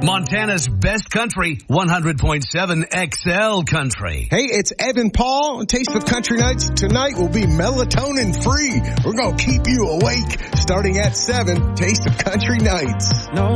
Montana's best country, 100.7 XL Country. Hey, it's Evan Paul. Taste of Country Nights tonight will be melatonin free. We're going to keep you awake starting at 7. Taste of Country Nights. No.